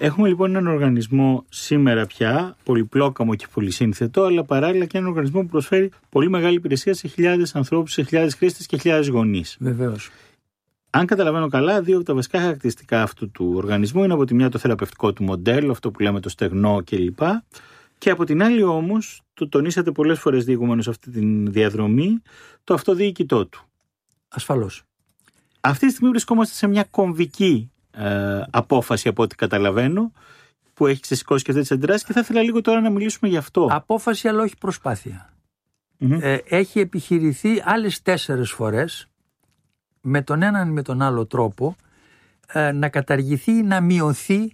Έχουμε λοιπόν έναν οργανισμό σήμερα πια, πολυπλόκαμο και πολυσύνθετο, αλλά παράλληλα και έναν οργανισμό που προσφέρει πολύ μεγάλη υπηρεσία σε χιλιάδες ανθρώπους, σε χιλιάδες χρήστες και χιλιάδες γονείς. Βεβαίως. Αν καταλαβαίνω καλά, δύο από τα βασικά χαρακτηριστικά αυτού του οργανισμού είναι από τη μια το θεραπευτικό του μοντέλο, αυτό που λέμε το στεγνό κλπ. Και από την άλλη όμως, το τονίσατε πολλές φορές διηγουμένως αυτή τη διαδρομή, το αυτοδιοικητό του. Ασφαλώς. Αυτή τη στιγμή βρισκόμαστε σε μια κομβική απόφαση, από ό,τι καταλαβαίνω, που έχει ξεσηκώσει και αυτές τις αντιδράσεις, και θα ήθελα λίγο τώρα να μιλήσουμε γι' αυτό. Απόφαση, αλλά όχι προσπάθεια. Έχει επιχειρηθεί άλλες 4 φορές με τον έναν ή με τον άλλο τρόπο να καταργηθεί, να μειωθεί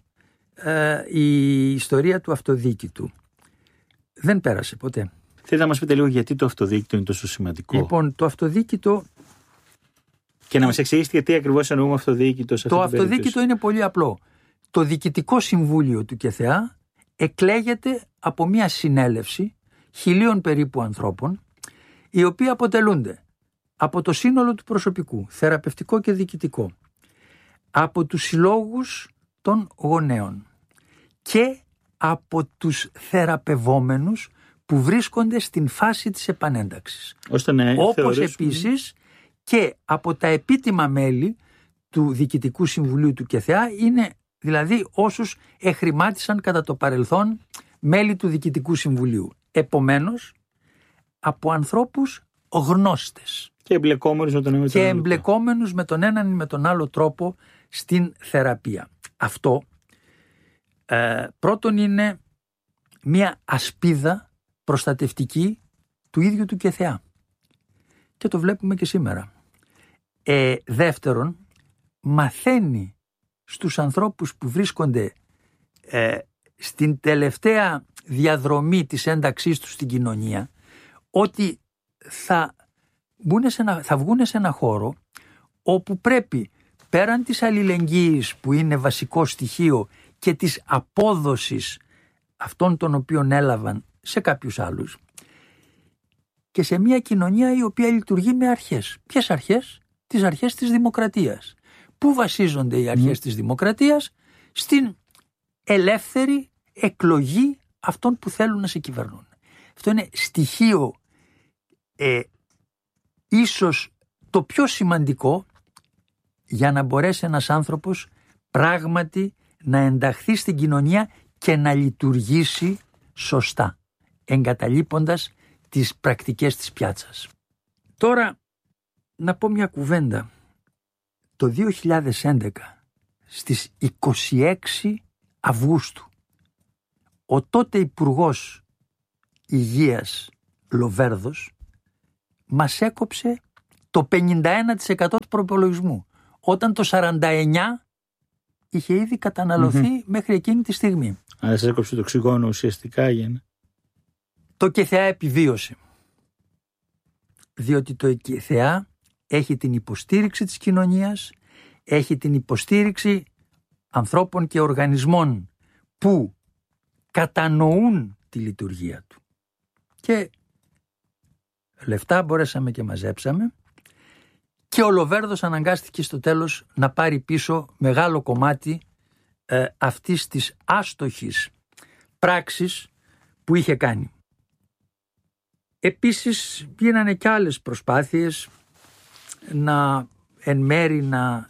η ιστορία του αυτοδιοίκητου. Δεν πέρασε ποτέ. Θέλετε να μας πείτε λίγο γιατί το αυτοδιοίκητο είναι τόσο σημαντικό? Λοιπόν, το αυτοδιοίκητο... Και να μας εξηγήσετε γιατί ακριβώς εννοούμε αυτοδιοίκητο σε αυτή Το την περίπτωση. αυτοδιοίκητο είναι πολύ απλό. Το Διοικητικό Συμβούλιο του ΚΕΘΕΑ εκλέγεται από μια συνέλευση 1.000 περίπου ανθρώπων, οι οποίοι αποτελούνται από το σύνολο του προσωπικού, θεραπευτικό και διοικητικό, από τους συλλόγους των γονέων και από τους θεραπευόμενους που βρίσκονται στην φάση της επανένταξης. Όπως επίσης και από τα επίτιμα μέλη του Διοικητικού Συμβουλίου του ΚΕΘΕΑ, είναι δηλαδή όσους εχρημάτισαν κατά το παρελθόν μέλη του Διοικητικού Συμβουλίου. Επομένως, από ανθρώπους γνώστες και εμπλεκόμενους με τον έναν ή με τον άλλο τρόπο στην θεραπεία. Αυτό πρώτον είναι μια ασπίδα προστατευτική του ίδιου του ΚΕΘΕΑ, και το βλέπουμε και σήμερα. Δεύτερον, μαθαίνει στους ανθρώπους που βρίσκονται στην τελευταία διαδρομή της ένταξής τους στην κοινωνία, ότι θα βγουν σε ένα χώρο όπου πρέπει, πέραν της αλληλεγγύης που είναι βασικό στοιχείο και της απόδοσης αυτών των οποίων έλαβαν σε κάποιους άλλους, και σε μια κοινωνία η οποία λειτουργεί με αρχές. Ποιες αρχές? Τις αρχές της δημοκρατίας. Πού βασίζονται οι αρχές της δημοκρατίας? Στην ελεύθερη εκλογή αυτών που θέλουν να σε κυβερνούν. Αυτό είναι στοιχείο ίσως το πιο σημαντικό για να μπορέσει ένας άνθρωπος πράγματι να ενταχθεί στην κοινωνία και να λειτουργήσει σωστά, εγκαταλείποντας τις πρακτικές της πιάτσας. Τώρα να πω μια κουβέντα. Το 2011, στις 26 Αυγούστου, ο τότε Υπουργός Υγείας Λοβέρδος μας έκοψε το 51% του προϋπολογισμού, όταν το 49% είχε ήδη καταναλωθεί μέχρι εκείνη τη στιγμή. Αλλά σας έκοψε το οξυγόνο ουσιαστικά για να... Το ΚΕΘΕΑ επιβίωσε, διότι το ΚΕΘΕΑ έχει την υποστήριξη της κοινωνίας, έχει την υποστήριξη ανθρώπων και οργανισμών που κατανοούν τη λειτουργία του. Και λεφτά μπορέσαμε και μαζέψαμε, και ο Λοβέρδος αναγκάστηκε στο τέλος να πάρει πίσω μεγάλο κομμάτι αυτής της άστοχης πράξης που είχε κάνει. Επίσης γίνανε και άλλες προσπάθειες εν μέρη να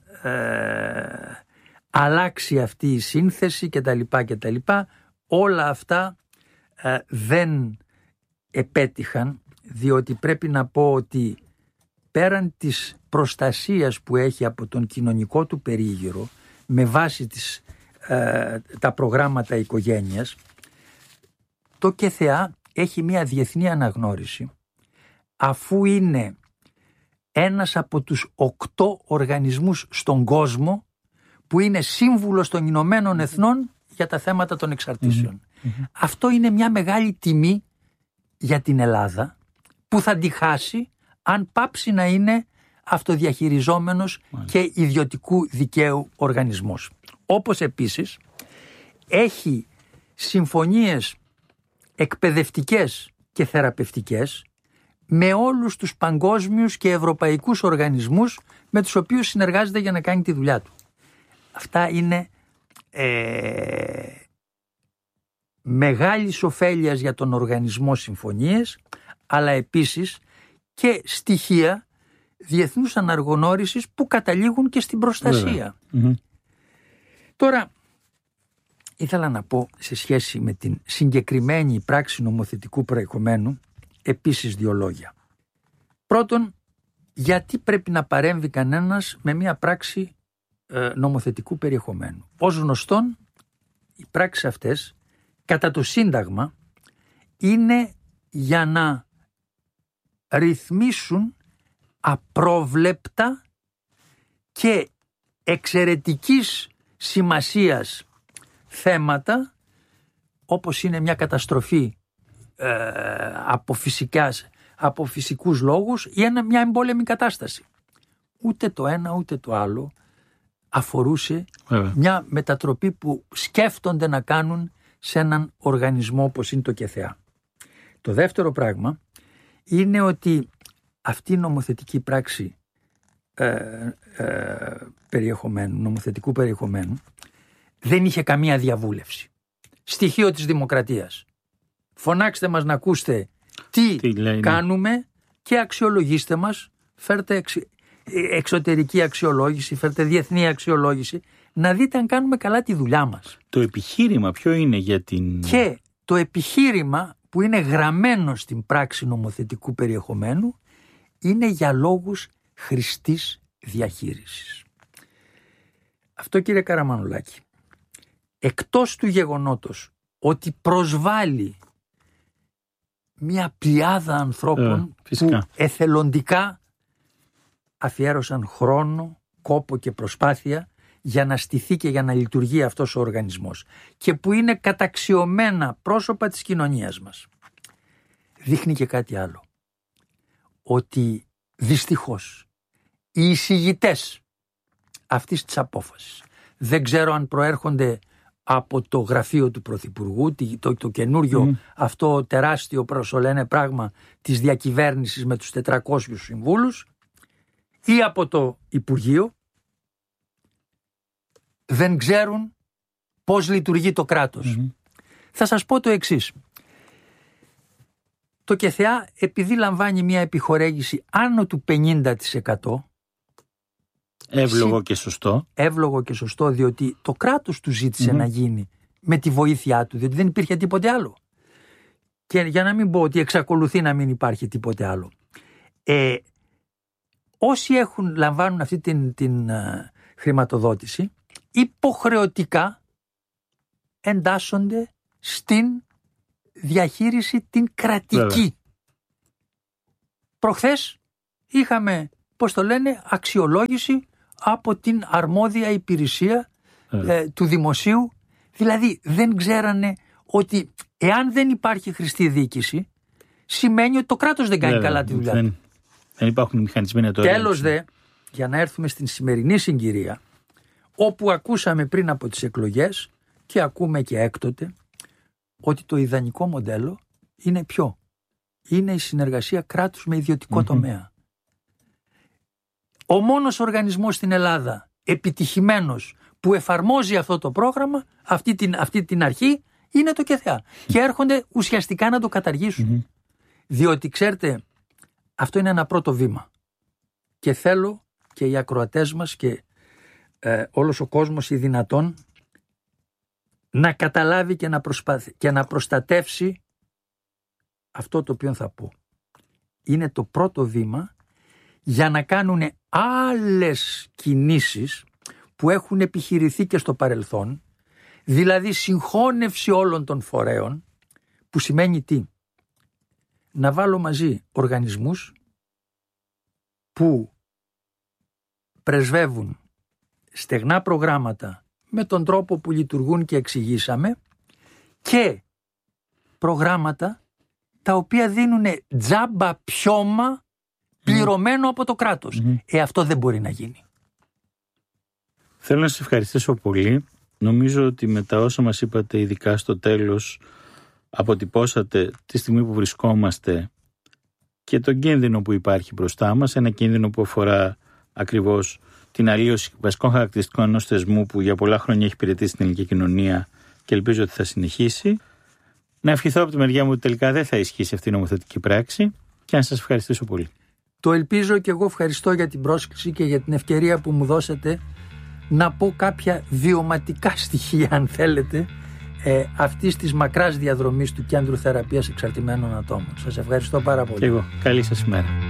αλλάξει αυτή η σύνθεση κτλ. Όλα αυτά δεν επέτυχαν, διότι πρέπει να πω ότι πέραν της προστασίας που έχει από τον κοινωνικό του περίγυρο με βάση τα προγράμματα οικογένειας, το ΚΕΘΕΑ έχει μια διεθνή αναγνώριση, αφού είναι ένας από τους 8 οργανισμούς στον κόσμο που είναι σύμβουλος των Ηνωμένων Εθνών για τα θέματα των εξαρτήσεων. Αυτό είναι μια μεγάλη τιμή για την Ελλάδα, που θα τη χάσει αν πάψει να είναι αυτοδιαχειριζόμενος και ιδιωτικού δικαίου οργανισμός. Όπως επίσης έχει συμφωνίες εκπαιδευτικές και θεραπευτικές με όλους τους παγκόσμιους και ευρωπαϊκούς οργανισμούς με τους οποίους συνεργάζεται για να κάνει τη δουλειά του. Αυτά είναι μεγάλης ωφέλειας για τον οργανισμό συμφωνίες, αλλά επίσης και στοιχεία διεθνούς αναγνώρισης που καταλήγουν και στην προστασία. Τώρα, ήθελα να πω σε σχέση με την συγκεκριμένη πράξη νομοθετικού περιεχομένου επίσης 2 λόγια. Πρώτον, γιατί πρέπει να παρέμβει κανένας με μια πράξη νομοθετικού περιεχομένου. Ως γνωστόν, οι πράξεις αυτές κατά το Σύνταγμα είναι για να ρυθμίσουν απρόβλεπτα και εξαιρετικής σημασίας θέματα, όπως είναι μια καταστροφή από φυσικούς λόγους ή μια εμπόλεμη κατάσταση. Ούτε το ένα ούτε το άλλο αφορούσε μια μετατροπή που σκέφτονται να κάνουν σε έναν οργανισμό όπως είναι το ΚΕΘΕΑ. Το δεύτερο πράγμα είναι ότι αυτή η νομοθετική πράξη νομοθετικού περιεχομένου δεν είχε καμία διαβούλευση. Στοιχείο της δημοκρατίας. Φωνάξτε μας να ακούστε τι κάνουμε και αξιολογήστε μας, φέρτε εξωτερική αξιολόγηση, φέρτε διεθνή αξιολόγηση, να δείτε αν κάνουμε καλά τη δουλειά μας. Το επιχείρημα ποιο είναι για την... Και το επιχείρημα που είναι γραμμένο στην πράξη νομοθετικού περιεχομένου είναι για λόγους χρηστής διαχείρισης. Αυτό, κύριε Καραμανουλάκη, εκτός του γεγονότος ότι προσβάλλει μια πλειάδα ανθρώπων που εθελοντικά αφιέρωσαν χρόνο, κόπο και προσπάθεια για να στηθεί και για να λειτουργεί αυτός ο οργανισμός και που είναι καταξιωμένα πρόσωπα της κοινωνίας μας. Δείχνει και κάτι άλλο. Ότι δυστυχώς οι εισηγητές αυτής της απόφασης, δεν ξέρω αν προέρχονται από το γραφείο του Πρωθυπουργού, το καινούριο αυτό τεράστιο προσολένε πράγμα της διακυβέρνησης με τους 400 συμβούλους, ή από το Υπουργείο, δεν ξέρουν πώς λειτουργεί το κράτος. Θα σας πω το εξής. Το ΚΕΘΕΑ, επειδή λαμβάνει μια επιχορήγηση άνω του 50%, εύλογο και σωστό. Εύλογο και σωστό, διότι το κράτος του ζήτησε να γίνει με τη βοήθειά του, διότι δεν υπήρχε τίποτε άλλο. Και για να μην πω ότι εξακολουθεί να μην υπάρχει τίποτε άλλο. Όσοι λαμβάνουν αυτή την χρηματοδότηση, υποχρεωτικά εντάσσονται στην διαχείριση την κρατική. Προχθές είχαμε, αξιολόγηση από την αρμόδια υπηρεσία του δημοσίου. Δηλαδή δεν ξέρανε ότι εάν δεν υπάρχει χρηστή διοίκηση, σημαίνει ότι το κράτος δεν κάνει καλά τη δουλειά του. Δεν υπάρχουν μηχανισμοί να το ελέγξουν. Τέλος δε, για να έρθουμε στην σημερινή συγκυρία, όπου ακούσαμε πριν από τις εκλογές και ακούμε και έκτοτε, ότι το ιδανικό μοντέλο είναι ποιο? Είναι η συνεργασία κράτους με ιδιωτικό τομέα. Ο μόνος οργανισμός στην Ελλάδα επιτυχημένος που εφαρμόζει αυτό το πρόγραμμα, αυτή την αρχή, είναι το ΚΕΘΕΑ. Και έρχονται ουσιαστικά να το καταργήσουν. Διότι ξέρετε, αυτό είναι ένα πρώτο βήμα. Και θέλω και οι ακροατές μας και όλος ο κόσμος οι δυνατόν να καταλάβει και να προστατεύσει αυτό το οποίο θα πω. Είναι το πρώτο βήμα για να κάνουν άλλες κινήσεις που έχουν επιχειρηθεί και στο παρελθόν, δηλαδή συγχώνευση όλων των φορέων, που σημαίνει τι? Να βάλω μαζί οργανισμούς που πρεσβεύουν στεγνά προγράμματα με τον τρόπο που λειτουργούν και εξηγήσαμε, και προγράμματα τα οποία δίνουν τζάμπα πιώμα πληρωμένο από το κράτος. Αυτό δεν μπορεί να γίνει. Θέλω να σας ευχαριστήσω πολύ. Νομίζω ότι με τα όσα μας είπατε, ειδικά στο τέλος, αποτυπώσατε τη στιγμή που βρισκόμαστε και τον κίνδυνο που υπάρχει μπροστά μας, ένα κίνδυνο που αφορά ακριβώς την αλλίωση βασικών χαρακτηριστικών ενός θεσμού που για πολλά χρόνια έχει υπηρετήσει την ελληνική κοινωνία και ελπίζω ότι θα συνεχίσει. Να ευχηθώ από τη μεριά μου ότι τελικά δεν θα ισχύσει αυτή η νομοθετική πράξη και να σας ευχαριστήσω πολύ. Το ελπίζω και εγώ ευχαριστώ για την πρόσκληση και για την ευκαιρία που μου δώσετε να πω κάποια βιωματικά στοιχεία, αν θέλετε, αυτής της μακράς διαδρομής του Κέντρου Θεραπείας Εξαρτημένων Ατόμων. Σας ευχαριστώ πάρα πολύ. Και εγώ. Καλή σας ημέρα.